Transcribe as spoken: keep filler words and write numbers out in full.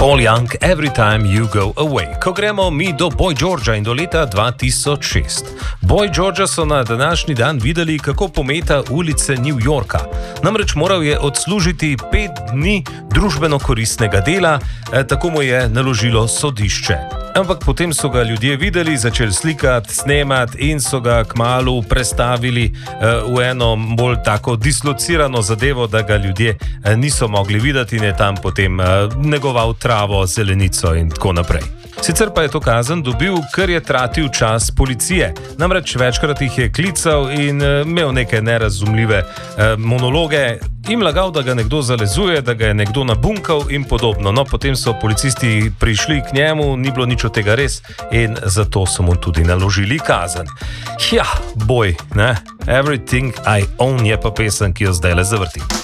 Paul Young, Every Time You Go Away. Ko gremo mi do Boy Georgea in do leta dva tisoč šest. Boy Georgea so na današnji dan videli, kako pometa ulice New Yorka. Namreč moral je odslužiti pet dni družbeno koristnega dela, eh, tako mu je naložilo sodišče. Ampak potem so ga ljudje videli, začeli slikati, snemati in so ga kmalu prestavili uh, v eno bolj tako dislocirano zadevo, da ga ljudje uh, niso mogli videti in je tam potem uh, negoval travo, zelenico in tako naprej. Sicer pa je to kazen dobil, ker je tratil čas policije. Namreč večkrat jih je klical in uh, imel neke nerazumljive uh, monologe, jim lagal, da ga nekdo zalezuje, da ga je nekdo nabunkal in podobno. No, potem so policisti prišli k njemu, ni bilo nič od tega res in zato so mu tudi naložili kazen. Ja, boj, ne? Everything I Own je pa pesem, ki jo zdaj le zavrtim.